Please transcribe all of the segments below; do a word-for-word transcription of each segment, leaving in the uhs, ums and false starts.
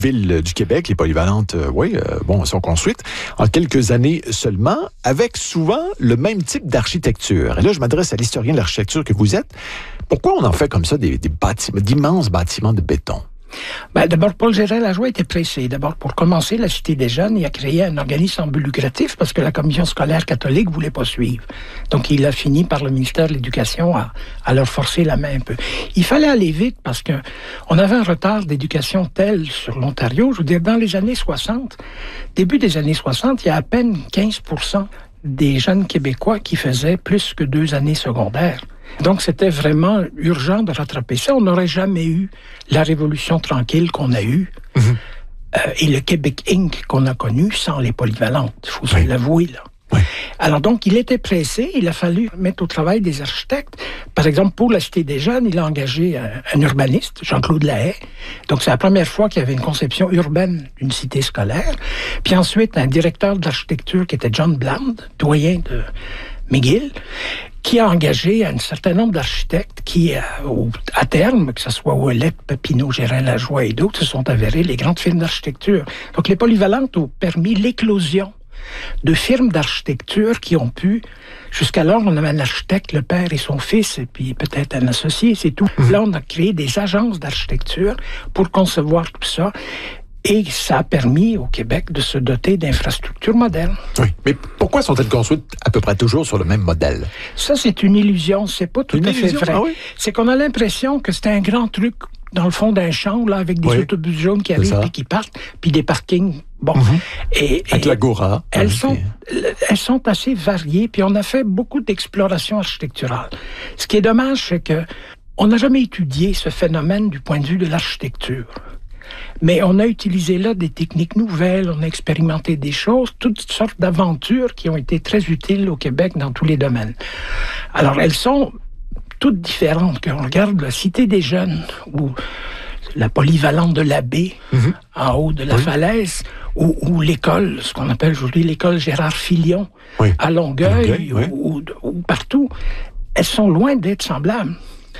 villes du Québec, les polyvalentes, euh, oui, euh, bon, sont construites en quelques années seulement, avec souvent le même type d'architecture. Et là, je m'adresse à l'historien de l'architecture que vous êtes. Pourquoi on en fait comme ça des, des bâtiments, d'immenses bâtiments de béton? Ben, d'abord, Paul Gérard-Lajoie était pressé. D'abord, pour commencer, la Cité des Jeunes, il a créé un organisme sans but lucratif parce que la Commission scolaire catholique voulait pas suivre. Donc, il a fini par le ministère de l'Éducation à, à leur forcer la main un peu. Il fallait aller vite parce que on avait un retard d'éducation tel sur l'Ontario. Je veux dire, dans les années soixante, début des années soixante, il y a à peine quinze pour cent des jeunes Québécois qui faisaient plus que deux années secondaires. Donc, c'était vraiment urgent de rattraper ça. On n'aurait jamais eu la Révolution tranquille qu'on a eue mmh. euh, et le Québec Incorporé qu'on a connu sans les polyvalentes. Il faut oui. se l'avouer, là. Oui. Alors donc, il était pressé. Il a fallu mettre au travail des architectes. Par exemple, pour la Cité des Jeunes, il a engagé un, un urbaniste, Jean-Claude Lahaye. Donc, c'est la première fois qu'il y avait une conception urbaine d'une cité scolaire. Puis ensuite, un directeur d'architecture qui était John Bland, doyen de McGill, qui a engagé un certain nombre d'architectes qui, à terme, que ce soit Ouellette, Papineau, Gérard-Lajoie et d'autres, se sont avérés les grandes firmes d'architecture. Donc, les polyvalentes ont permis l'éclosion de firmes d'architecture qui ont pu... Jusqu'alors, on avait un architecte, le père et son fils, et puis peut-être un associé, c'est tout. Mmh. Là, on a créé des agences d'architecture pour concevoir tout ça. Et ça a permis au Québec de se doter d'infrastructures modernes. Oui, mais pourquoi sont-elles construites à peu près toujours sur le même modèle? Ça, c'est une illusion. C'est pas tout une à illusion? fait vrai. Ah oui? C'est qu'on a l'impression que c'était un grand truc dans le fond d'un champ, là, avec des oui, autobus jaunes qui arrivent et qui partent, puis des parkings. Bon. Mm-hmm. Et, avec et l'agora. Elles, oui, sont, puis... elles sont assez variées, puis on a fait beaucoup d'exploration architecturale. Ce qui est dommage, c'est que on n'a jamais étudié ce phénomène du point de vue de l'architecture. Mais on a utilisé là des techniques nouvelles, on a expérimenté des choses, toutes sortes d'aventures qui ont été très utiles au Québec dans tous les domaines. Alors, elles sont toutes différentes. Quand on regarde la Cité des Jeunes, ou la polyvalente de l'Abbé, mm-hmm. en haut de la oui. falaise, ou, ou l'école, ce qu'on appelle aujourd'hui l'école Gérard Filion, oui. à Longueuil, Longueuil ou, oui. ou, ou partout, elles sont loin d'être semblables.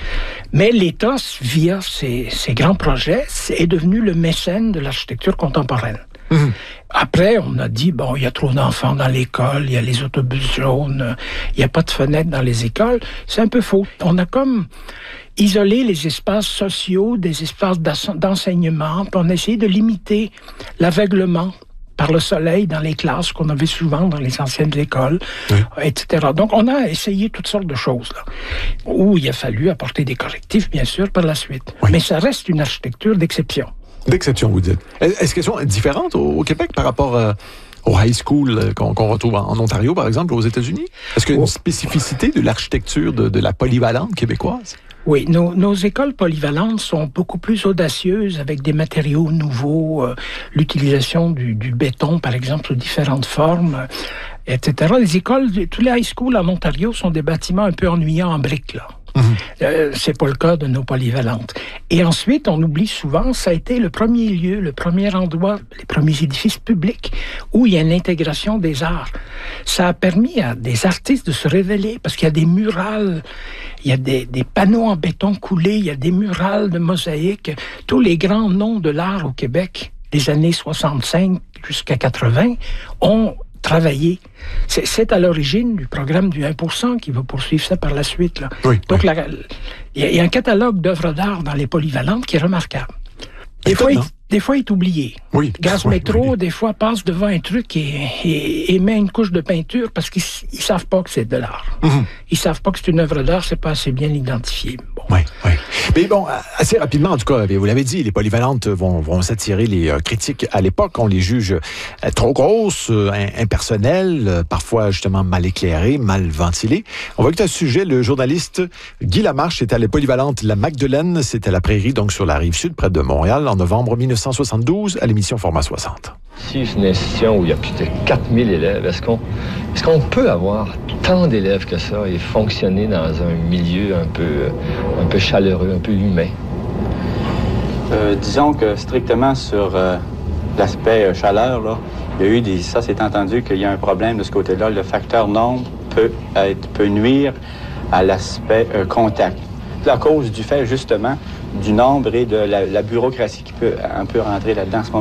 Mais l'État, via ses, ses grands projets, est devenu le mécène de l'architecture contemporaine. Mmh. Après, on a dit, bon, il y a trop d'enfants dans l'école, il y a les autobus jaunes, il n'y a pas de fenêtres dans les écoles. C'est un peu faux. On a comme isolé les espaces sociaux des espaces d'enseignement, puis on a essayé de limiter l'aveuglement par le soleil dans les classes qu'on avait souvent dans les anciennes écoles, oui. et cetera. Donc, on a essayé toutes sortes de choses, là, où il a fallu apporter des correctifs, bien sûr, par la suite. Oui. Mais ça reste une architecture d'exception. D'exception, vous dites. Est-ce qu'elles sont différentes au, au Québec par rapport euh, au high school qu'on, qu'on retrouve en, en Ontario, par exemple, aux États-Unis? Est-ce qu'il y a une spécificité de l'architecture de, de la polyvalente québécoise? Oui, nos, nos écoles polyvalentes sont beaucoup plus audacieuses avec des matériaux nouveaux, euh, l'utilisation du, du béton, par exemple, sous différentes formes, euh, et cetera. Les écoles, tous les high schools en Ontario sont des bâtiments un peu ennuyants en briques, là. Mmh. Euh, c'est pas le cas de nos polyvalentes. Et ensuite, on oublie souvent, ça a été le premier lieu, le premier endroit, les premiers édifices publics où il y a une intégration des arts. Ça a permis à des artistes de se révéler parce qu'il y a des murales, il y a des, des panneaux en béton coulé, il y a des murales de mosaïques. Tous les grands noms de l'art au Québec des années soixante-cinq jusqu'à quatre-vingts ont travailler. C'est, c'est à l'origine du programme du un pour cent qui va poursuivre ça par la suite. Là. Oui, Donc, oui. il y, y a un catalogue d'œuvres d'art dans les polyvalentes qui est remarquable. Des fois, il, des fois, il est oublié. Oui. Gaz oui, Métro, oui. des fois, passe devant un truc et, et, et met une couche de peinture parce qu'ils ne savent pas que c'est de l'art. Mm-hmm. Ils ne savent pas que c'est une œuvre d'art, c'est pas assez bien identifié. Bon. Oui, oui. Mais bon, assez rapidement, en tout cas, vous l'avez dit, les polyvalentes vont, vont s'attirer les euh, critiques. À l'époque, on les juge euh, trop grosses, euh, impersonnelles, euh, parfois justement mal éclairées, mal ventilées. On va écouter à ce sujet, le journaliste Guy Lamarche était à la polyvalente La Magdeleine, c'était à la Prairie, donc sur la rive sud, près de Montréal, en novembre mille neuf cent soixante-douze, à l'émission Format soixante. Si c'est une institution où il y a plus de quatre mille élèves, est-ce qu'on, est-ce qu'on peut avoir tant d'élèves que ça et fonctionner dans un milieu un peu, un peu chaleureux, un peu humain? Euh, disons que strictement sur euh, l'aspect euh, chaleur, là, il y a eu des... Ça, c'est entendu qu'il y a un problème de ce côté-là. Le facteur nombre peut, être, peut nuire à l'aspect euh, contact. À cause du fait, justement, du nombre et de la, la bureaucratie qui peut un peu rentrer là-dedans en ce moment.